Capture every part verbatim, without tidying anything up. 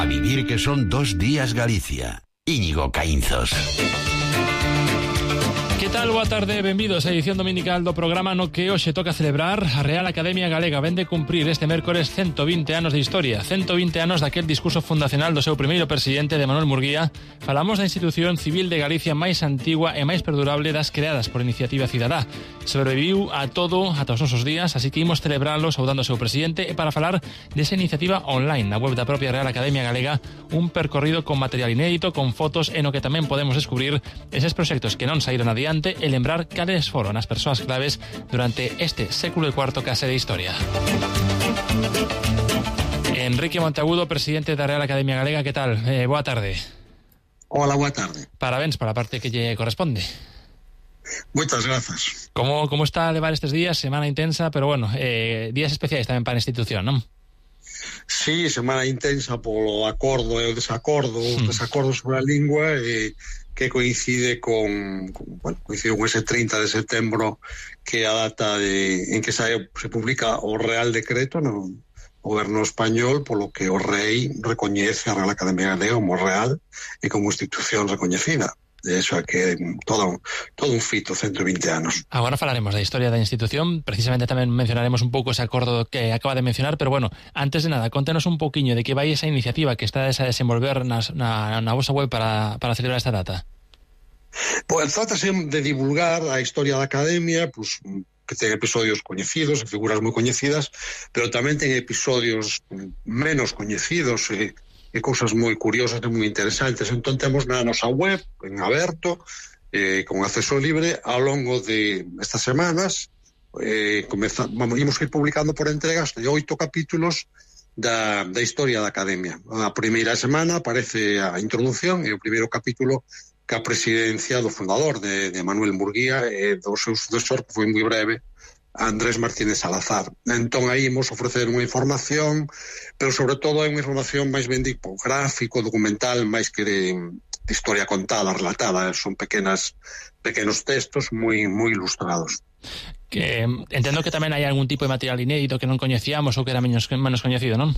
A vivir que son dos días Galicia. Íñigo Caínzos. Que tal? Boa tarde, benvidos á edición dominical do programa no que hoxe toca celebrar a Real Academia Galega. Vén de cumprir este mércores cento vinte anos de historia, cento vinte anos daquel discurso fundacional do seu primeiro presidente, de Manuel Murguía. Falamos da institución civil de Galicia máis antigua e máis perdurable das creadas por Iniciativa Cidadá. Sobreviviu a todo ata os nosos días, así que imos celebralo saudando o seu presidente e para falar desa iniciativa online na web da propia Real Academia Galega, un percorrido con material inédito, con fotos e no que tamén podemos descubrir eses proxectos que non saíron adiante e lembrar cales foron as persoas claves durante este século e cuarto case de historia. Enrique Monteagudo, presidente da Real Academia Galega, que tal? Eh, boa tarde. Hola, boa tarde. Parabéns para a parte que lle corresponde. Moitas grazas. Como, como está a levar estes días? Semana intensa, pero bueno, eh, días especiais tamén para a institución, non? Sí, semana intensa polo acordo e o desacordo, os desacordos sobre a lingua e que coincide con, con bueno, coincide con ese trinta de setembro que é a data de, en que se, se publica o Real Decreto no goberno español, polo que o rei recoñece a Real Academia Galega como real e como institución recoñecida. De eso é que todo, todo un fito, cento vinte anos. Agora falaremos da historia da institución, precisamente tamén mencionaremos un pouco ese acordo que acaba de mencionar, pero bueno, antes de nada, contanos un pouquiño de que vai esa iniciativa que está a desenvolver nas, na, na vosa web para, para celebrar esta data. Pois trátase de divulgar a historia da Academia, pues, que ten episodios coñecidos, figuras moi coñecidas, pero tamén ten episodios menos coñecidos e e cousas moi curiosas e moi interesantes. Entón temos na nosa web, en aberto, eh, con acceso libre, ao longo de estas semanas, eh, comeza, vamos, imos ir publicando por entregas de oito capítulos da, da historia da Academia. A primeira semana aparece a introducción e o primeiro capítulo que a presidencia do fundador de, de Manuel Murguía e do seu sucesor, que foi moi breve, Andrés Martínez Salazar. Entón aí imos ofrecer unha información, pero sobre todo é unha información máis ben tipo gráfico, documental, máis que de, de historia contada, relatada. Son pequenas pequenos textos moi moi ilustrados. Que entendo que tamén hai algún tipo de material inédito que non coñecíamos ou que era menos, menos coñecido, non?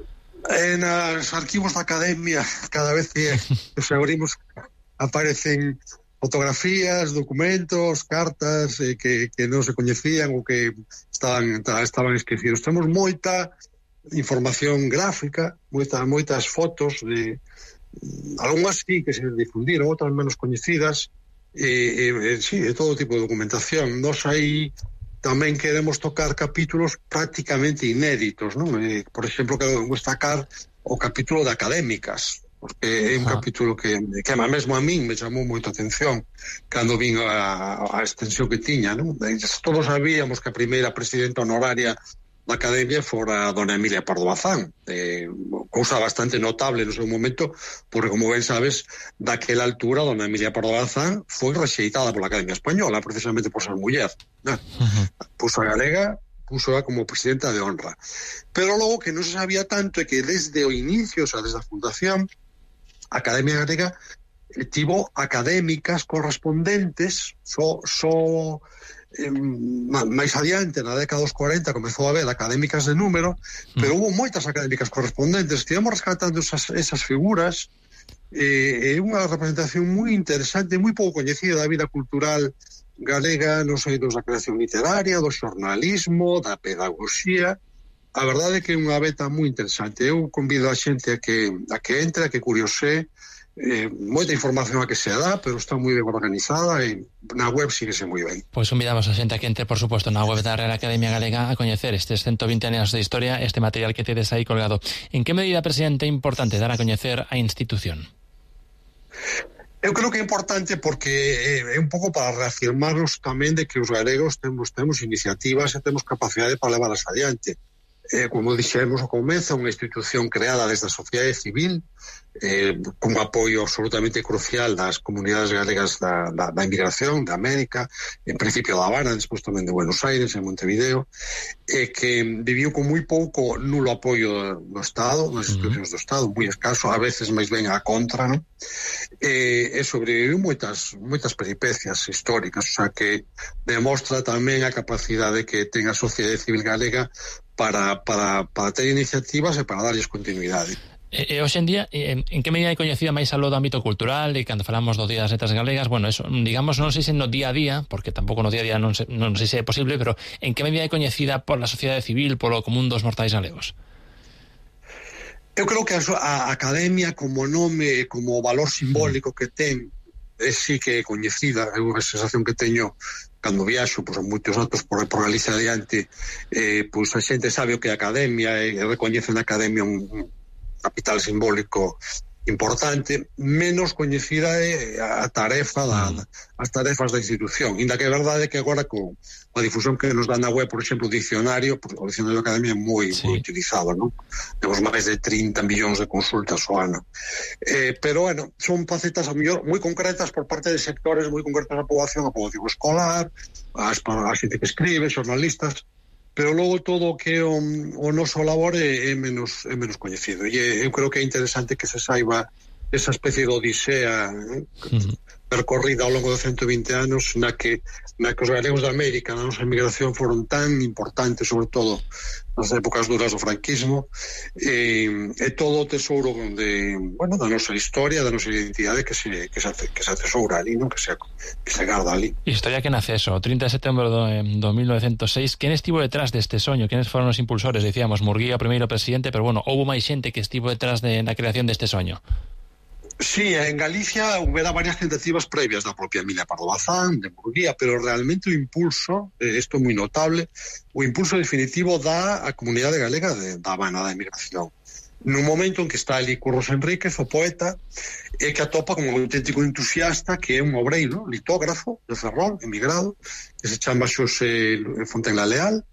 En os arquivos da Academia, cada vez que os abrimos aparecen fotografías, documentos, cartas eh, que, que non se coñecían ou que estaban, estaban esquecidos. Temos moita información gráfica, moita, moitas fotos de algunhas sí que se difundiron, outras menos coñecidas, e, e, sí, de todo tipo de documentación. Nos aí tamén queremos tocar capítulos prácticamente inéditos, non? Eh, por exemplo, quero destacar o capítulo de académicas, porque é un ah. capítulo que, que mesmo a min me chamou moita atención cando vin a, a extensión que tiña, non? Todos sabíamos que a primeira presidenta honoraria da Academia fora a dona Emilia Pardo Bazán, eh, cousa bastante notable no seu momento, porque, como ben sabes, daquela altura dona Emilia Pardo Bazán foi rexeitada pola Academia Española, precisamente por ser muller, ¿no? Uh-huh. Puso a galega, puso a como presidenta de honra. Pero logo que non se sabía tanto é que desde o inicio, o sea, desde a fundación, a Academia Galega eh, tivo académicas correspondentes só, só eh, máis adiante, na década dos cuarenta comezou a haber académicas de número, mm. pero hubo moitas académicas correspondentes. Estivemos rescatando esas, esas figuras e eh, unha representación moi interesante, moi pouco coñecida da vida cultural galega nos eidos da creación literaria, do xornalismo, da pedagogía. A verdade é que é unha beta moi interesante. Eu convido a xente a que, a que entre, a que curiose. Eh, moita información a que se dá, pero está moi ben organizada e na web síguese moi ben. Pois convidamos a xente a que entre, por suposto, na web da Real Academia Galega a coñecer estes cento vinte anos de historia, este material que tedes aí colgado. En que medida, presidente, é importante dar a coñecer a institución? Eu creo que é importante porque é un pouco para reafirmarnos tamén de que os galegos temos, temos iniciativas e temos capacidade para levarlas adiante. Eh, como dixemos ao comezo, unha institución creada desde a sociedade civil, eh, con apoio absolutamente crucial das comunidades galegas da, da, da inmigración, da América, en principio da Habana, despois tamén de Buenos Aires, en Montevideo, eh, que viviu con moi pouco nulo apoio do Estado, das institucións do Estado, moi escaso, a veces máis ben a contra, non? E, e sobreviviu moitas, moitas peripecias históricas, o sea que demostra tamén a capacidade que ten a sociedade civil galega para, para, para ter iniciativas e para darlles continuidade. E, e hoxe en día, en, en que medida é coñecida máis aló do ámbito cultural, e cando falamos do Día das Letras Galegas, bueno, eso, digamos, non sei se no día a día, porque tampouco no día a día non, se, non sei se é posible, pero en que medida é coñecida por la sociedade civil, polo común dos mortais galegos? Eu creo que a, a Academia como nome, como valor simbólico que ten, é sí que é coñecida. É unha sensación que teño cando viaxo, pois, a moitos datos por, por Galicia adiante, eh, pois a xente sabe o que é a Academia e recoñece na Academia un, un capital simbólico importante. Menos coñecida é a tarefa da, as tarefas da institución, inda que é verdade que agora con a difusión que nos dá na web, por exemplo, o dicionario, o dicionario da Academia é moi, sí. moi utilizado, non? Temos máis de trinta millóns de consultas ao ano. Eh, pero, bueno, son facetas a mellor moi concretas por parte de sectores moi concretas da poboación, a poboación escolar, as, a xente que escribe, xornalistas, pero logo todo o que o, o noso labor é, é, menos, é menos coñecido. E eu creo que é interesante que se saiba esa especie de odisea, eh, uh-huh. percorrida ao longo de ciento vinte anos, na que, na que os galegos da América, na nosa emigración, foron tan importantes, sobre todo nas épocas duras do franquismo, e, e todo o tesouro de, bueno, da nosa historia, da nosa identidade que se, que se, que se atesoura ali, non? Que, se, que se garda ali. Historia que nace eso, o trinta de setembro do, do mil novecientos seis. Quen estivo detrás deste soño? Quenes foron os impulsores? Dicíamos, Murguía, o primeiro presidente, pero bueno, houbo máis xente que estivo detrás de, da creación deste soño. Sí, en Galicia houbera varias tentativas previas da propia Emilia Pardo Bazán, de Murguía, pero realmente o impulso, eh, isto é moi notable, o impulso definitivo da a comunidade galega de, da Habana, da emigración. Nun momento en que está ali Curros Enríquez, o poeta, e que atopa como un auténtico entusiasta, que é un obreiro, litógrafo de Ferrol, emigrado, que se chama Xosé Fontenla Leal,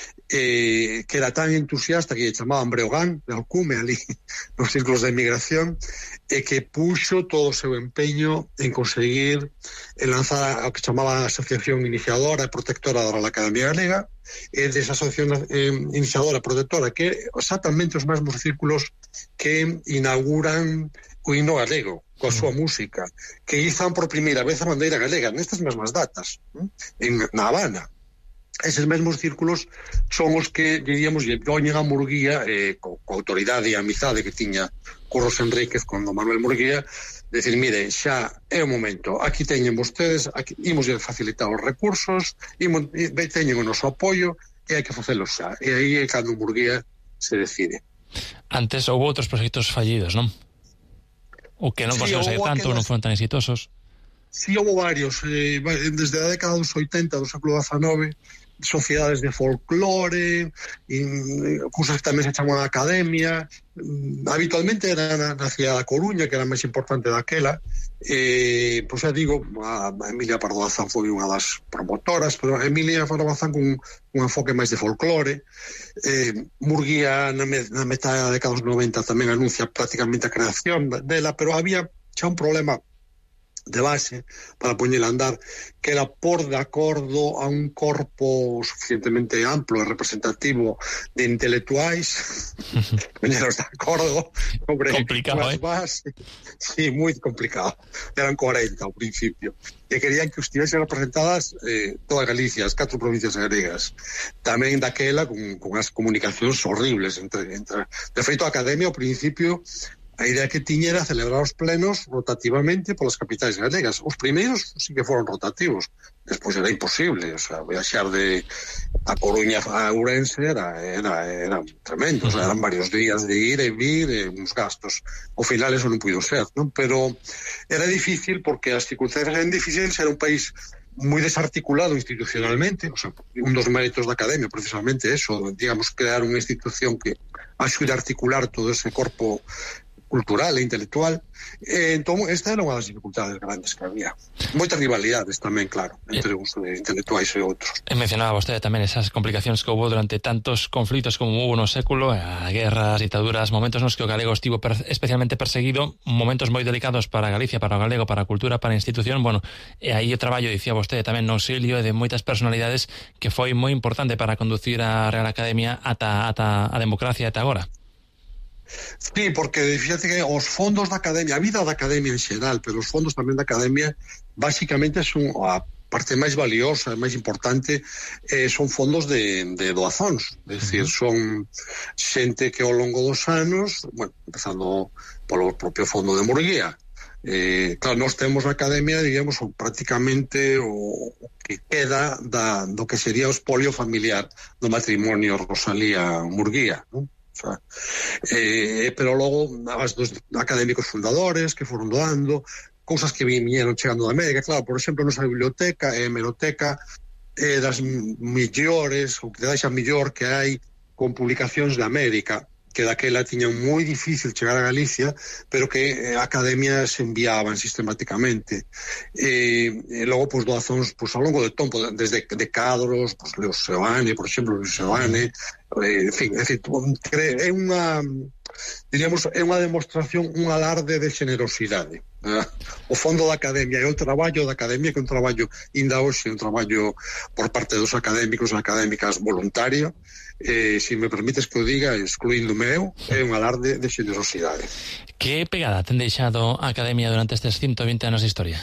eh, que era tan entusiasta que lle chamaban Breogán, de alcume ali nos círculos de emigración, e que puxo todo o seu empeño en conseguir en lanzar o que chamaba a Asociación Iniciadora e Protectora da Real Academia Galega, e desa Asociación eh, Iniciadora e Protectora, que exactamente os mesmos círculos que inauguran o himno galego, coa súa música, que izan por primeira vez a bandeira galega nestas mesmas datas, en, na Habana. Eses mesmos círculos son os que, diríamos, lle poñen a Murguía, eh, co, co autoridade e a amizade que tiña Curros Enríquez con don Manuel Murguía, decir, mire, xa é o momento, aquí teñen vostedes, aquí, imos facilitar os recursos, imos, teñen o noso apoio, e hai que facelo xa. E aí é cando Murguía se decide. Antes houve outros proxectos fallidos, non? O que non conseguiu ser tanto, non foron tan exitosos. Si, sí, houve varios, eh, desde a década dos oitenta do século dezanove, sociedades de folclore, cousas que tamén se chaman Academia. Habitualmente era na, na cidade da Coruña, que era máis importante daquela. Eh, pois xa digo, a, a Emilia Pardo Bazán foi unha das promotoras, pero a Emilia Pardo Bazán con un enfoque máis de folclore. eh, Murguía na, me, na metade da década dos noventa tamén anuncia prácticamente a creación dela, pero había xa un problema de base para poñela a andar, que era por de acordo a un corpo suficientemente amplo e representativo de intelectuais, poñeros de acordo sobre complicado, eh? Base. Sí, moi complicado. Eran cuarenta ao principio. E querían que estivesen representadas eh, toda Galicia, as catro provincias galegas. Tamén daquela con, con as comunicacións horribles entre, entre... De feito, a Academia ao principio a idea que tiña era celebrar os plenos rotativamente polas capitais galegas. Os primeiros sí que foron rotativos, despois era imposible, o sea, viaxar de a Coruña a Ourense era, era, era tremendo, o sea, eran varios días de ir e vir, e uns gastos. Ao final eso non puido ser, non? Pero era difícil porque as circunstancias eran difíciles, era un país moi desarticulado institucionalmente, o sea, un dos méritos da Academia precisamente eso, digamos, crear unha institución que axude a articular todo ese corpo cultural e intelectual. Eh, entón, esta era unha das dificultades grandes que había. Moitas rivalidades tamén, claro, entre os intelectuais e outros. E mencionaba vostede tamén esas complicacións que houve durante tantos conflitos como houve no século, a guerras, ditaduras, momentos nos que o galego estivo per, especialmente perseguido, momentos moi delicados para Galicia, para o galego, para a cultura, para a institución. Bueno, e aí o traballo, dicía vostede, tamén no auxilio de moitas personalidades que foi moi importante para conducir a Real Academia ata, ata a democracia ata agora. Sí, porque fíjate que os fondos da Academia, a vida da Academia en xeral, pero os fondos tamén da Academia, básicamente son a parte máis valiosa, máis importante, eh, son fondos de, de doazóns, é dicir, son xente que ao longo dos anos, bueno, empezando polo propio fondo de Murguía, eh, claro, nós temos na Academia, digamos, prácticamente o, o que queda da, do que sería o espolio familiar do matrimonio Rosalía Murguía, non? O sea, eh, pero logo as dos académicos fundadores que foron doando cousas que viñeron chegando da América, claro, por exemplo, nosa biblioteca é eh, hemeroteca eh, das millores, ou que deixa millor que hai con publicacións de América, que daquela tiñan moi difícil chegar a Galicia, pero que a Academia se enviaban sistemáticamente. E, e logo, pois, doazóns, pois, ao longo do tempo, desde de cadros, pois, Leo Seoane, por exemplo, Leo Seoane, eh, en fin, é, decir, é unha, diríamos, é unha demostración, un alarde de generosidade. Eh? O fondo da Academia e o traballo da Academia, que é un traballo, ainda hoxe, un traballo por parte dos académicos e académicas voluntario, eh, se me permites que o diga, excluíndome eu, é un alarde de generosidade. Que pegada ten deixado a Academia durante estes ciento vinte anos de historia?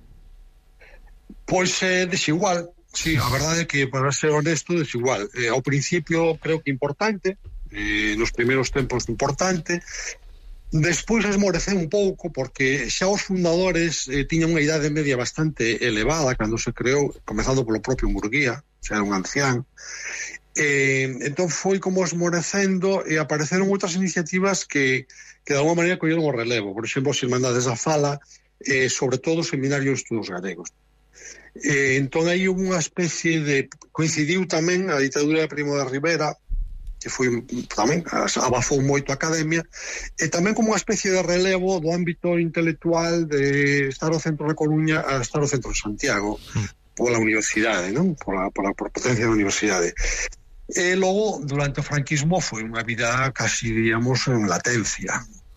Pois é eh, desigual, sí, a verdade é que, para ser honesto, desigual. Eh, ao principio creo que importante, eh, nos primeiros tempos importante, despois esmoreceu un pouco porque xa os fundadores eh, tiñan unha idade media bastante elevada cando se creou, comezando polo propio Murguía, xa era un ancián. Eh, entón foi como esmorecendo e apareceron outras iniciativas que, que de alguma maneira colleron o relevo, por exemplo, as Irmandades da Fala, eh, sobre todo o Seminario de Estudos Galegos. Eh, entón hai unha especie de, coincidiu tamén a ditadura de Primo de Rivera, que foi tamén, abafou moito a Academia, e tamén como unha especie de relevo do ámbito intelectual de estar o centro de Coruña a estar o centro de Santiago, mm. pola universidade, non? Pola, pola, pola potencia da universidade. E logo, durante o franquismo, foi unha vida casi, digamos, en latencia,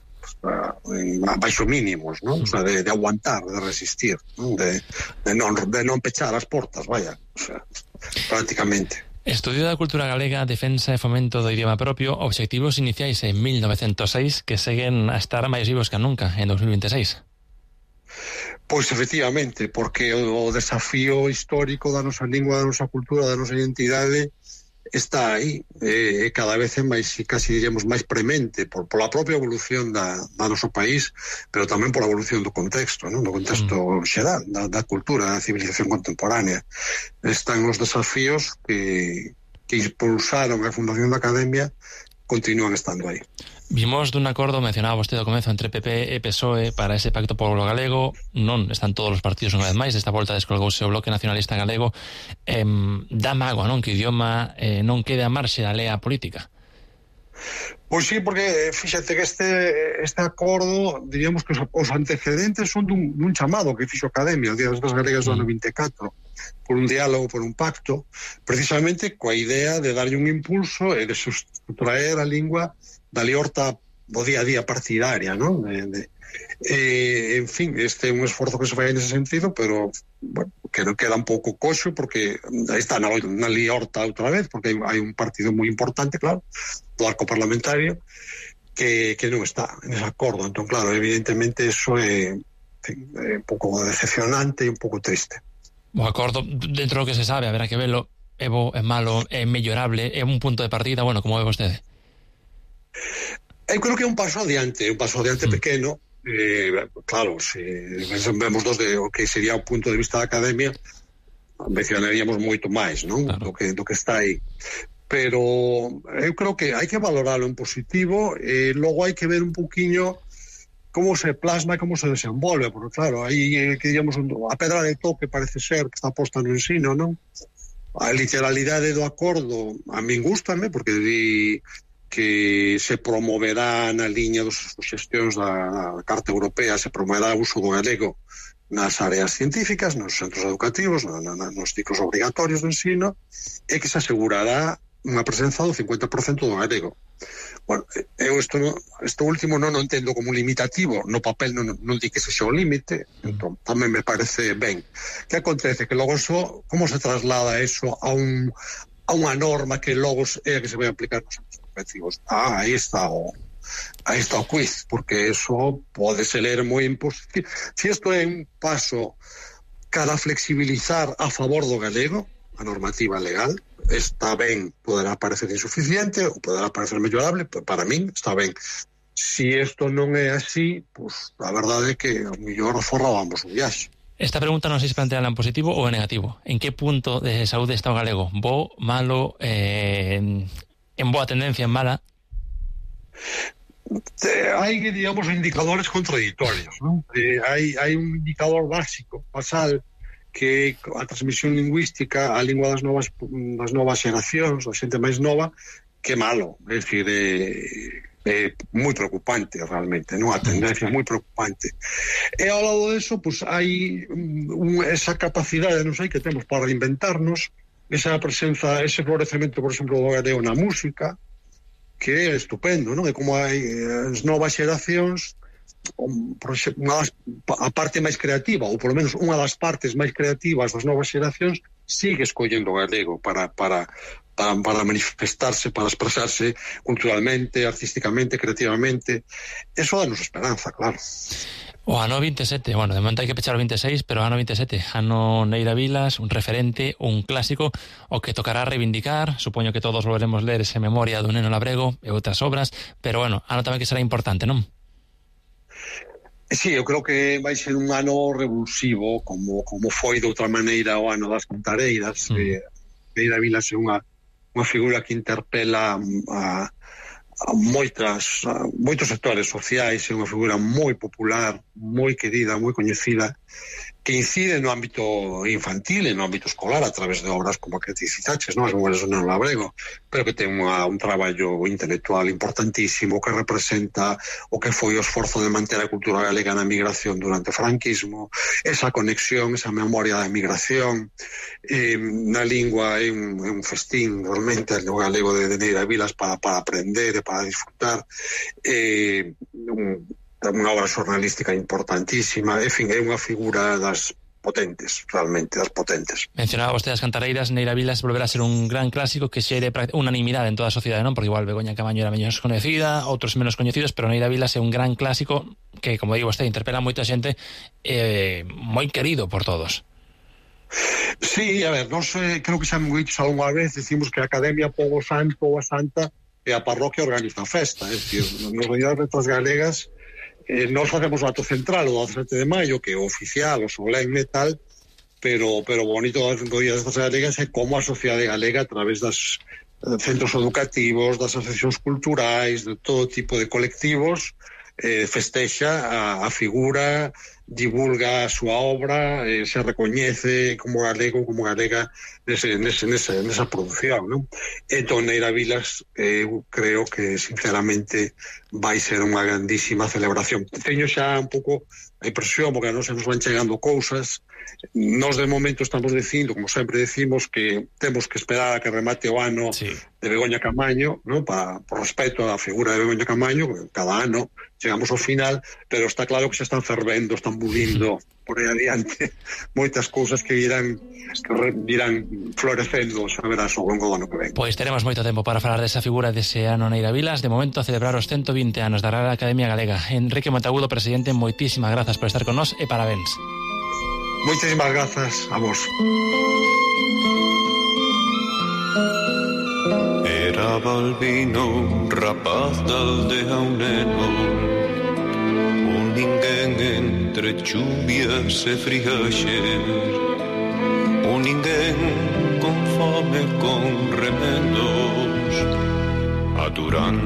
en baixo mínimos, non? O sea, de, de aguantar, de resistir, non? De, de, non, de non pechar as portas, vaya, o sea, prácticamente. Estudio da cultura galega, defensa e fomento do idioma propio, obxectivos iniciais en mil novecentos seis que seguen a estar máis vivos que nunca en dos mil veintiséis. Pois efectivamente, porque o desafío histórico da nosa lingua, da nosa cultura, da nosa identidade está aí, e eh, cada vez é máis, casi diríamos, máis premente por, pola propia evolución da, da noso país, pero tamén pola evolución do contexto, non? Do contexto mm. xeral, da, da cultura, da civilización contemporánea. Están os desafíos que, que impulsaron a fundación da Academia, continúan estando aí. Vimos dun acordo, mencionaba vostede ao comezo, entre P P e P S O E para ese pacto polo galego. Non están todos os partidos unha vez máis, desta volta descolgouse o Bloque Nacionalista Galego. Eh, dá mágoa, non? Que o idioma eh, non quede a marxe da lea política. Pois sí, porque fíxate que este, este acordo, diríamos que os, os antecedentes son dun, dun chamado que fixo a Academia, o Día das Galegas do ano vinte e catro, por un diálogo, por un pacto, precisamente coa idea de darlle un impulso e de sustraer a lingua da liorta do día a día partidaria, non? De, de, eh, en fin, este é un esforzo que se fai nese sentido, pero bueno, que non queda un pouco coxo porque está na, na liorta outra vez, porque hai, hai un partido moi importante, claro, do arco parlamentario, que, que non está en ese acordo. Entón, claro, evidentemente eso é, fin, é un pouco decepcionante e un pouco triste. O acordo, dentro do que se sabe, haberá que verlo, é bo, é malo, é mellorable, é un punto de partida, bueno, como ve vostede? Eu creo que é un paso adiante, un paso adiante mm. pequeno, eh, claro, se vemos dos de o que sería o punto de vista da Academia, mencionaríamos moito máis, non? Claro. Do que, do que está aí. Pero eu creo que hai que valoralo en positivo, e logo hai que ver un poquinho como se plasma e como se desenvolve, porque claro, aí eh, que digamos a pedra de toque parece ser que está posta no ensino, non? A literalidade do acordo a min gústame, porque di que se promoverá na liña dos xestións da Carta Europea, se promoverá o uso do galego nas áreas científicas, nos centros educativos, na, na, nos ciclos obrigatorios do ensino, e que se asegurará unha presenza do cincuenta por cento do galego. Bueno, eu isto, no, isto último non o entendo como limitativo, no papel non, non di que se xa o límite, entón tamén me parece ben. Que acontece? Que logo eso, como se traslada eso a un a unha norma que logo é a que se vai aplicar nos centros educativos? Ah, aí está o aí está o quiz, porque eso pode ser ler moi imposible. Si isto é un paso cara a flexibilizar a favor do galego, a normativa legal. Está ben, poderá parecer insuficiente ou poderá parecer mellorable, pero para min está ben. Si isto non é así, pues, a verdade é que ao mellor forrábamos o viaxe. Esta pregunta non sei se planteala en positivo ou en negativo. En que punto de saúde está o galego? Bo, malo, eh, en boa tendencia, en mala? Hai, digamos, indicadores contradictorios, ¿no? Eh, hai, hai un indicador básico, basal, que a transmisión lingüística, a lingua das novas das novas xeracións, da xente máis nova, que malo, é dicir, é, é moi preocupante realmente, non? A tendencia é moi preocupante. E ao lado disso, pues, hai un, esa capacidade, non sei, que temos para reinventarnos, esa presenza, ese florecemento, por exemplo, do galego na música, que é estupendo, non? É como hai as novas xeracións, unha das, a parte máis creativa, ou polo menos unha das partes máis creativas das novas xeracións, sigue escollendo o galego para, para, para, para manifestarse, para expresarse culturalmente, artísticamente, creativamente. Eso danos esperanza, claro. O ano vinte e sete, bueno, de momento hai que pechar o vinte e seis, pero o ano vinte e sete, ano Neira Vilas, un referente, un clásico, o que tocará reivindicar. Supoño que todos volveremos ler ese Memoria do Neno Labrego e outras obras, pero bueno, ano tamén que será importante, non? Sí, eu creo que vai ser un ano revulsivo, como, como foi de outra maneira o ano das Cantareiras. Mm. Eh, Neira Vilas é unha, unha figura que interpela a, a moitas, a moitos sectores sociais, é unha figura moi popular, moi querida, moi coñecida, que incide no ámbito infantil e no ámbito escolar a través de obras como a que te citaches, non? As Memorias do Neno Labrego, pero que ten unha, un traballo intelectual importantísimo que representa o que foi o esforzo de manter a cultura galega na migración durante o franquismo, esa conexión, esa memoria da migración, eh, na lingua é un, é un festín realmente o galego de, de Neira Vilas para, para aprender e para disfrutar, eh, un unha obra xornalística importantísima, en fin, é unha figura das potentes, realmente, das potentes. Mencionaba vostede as Cantareiras, Neira Vilas volverá a ser un gran clásico que xere unanimidade en toda a sociedade, non? Porque igual Begoña Camaño era menos coñecida, outros menos coñecidos, pero Neira Vilas é un gran clásico que, como digo vostede, interpela a moita xente, eh, moi querido por todos. Sí, a ver, nós eh, creo que xa me dicho algunha vez, decimos que a Academia Pobo Santo ou a Santa e a parroquia organiza a festa, é dicir, nos Días de Letras Galegas Eh, nós facemos o acto central o dezasete de maio, que é o oficial, o solemne e tal, pero, pero bonito do Día das Galegas é como a sociedade galega a través das eh, centros educativos, das asociacións culturais, de todo tipo de colectivos, eh, festexa a, a figura, divulga a súa obra, eh, se recoñece como galego, como galega nese, nese, nese, nesa produción, non? Entón, Neira Vilas, eh, creo que sinceramente vai ser unha grandísima celebración. Teño xa un pouco a impresión, porque a nos nos van chegando cousas. Nós de momento estamos dicindo, como sempre decimos, que temos que esperar a que remate o ano, sí, de Begoña Camaño, ¿no? Para, por respeto á figura de Begoña Camaño, cada ano chegamos ao final, pero está claro que se están fervendo, están bulindo por aí adiante moitas cousas que irán que irán florecendo, xa verás, ao longo do ano que ven. Pois teremos moito tempo para falar desa figura dese ano Neira Vilas. De momento a celebrar os ciento vinte anos da Real Academia Galega. Enrique Monteagudo, presidente, moitísimas grazas por estar con nós e parabéns. Moitísimas grazas a vos. Era Balbino, rapaz da aldea, un neno, un ninguén entre chuvias e friaxes, un ninguén con fome, con remendos, aturando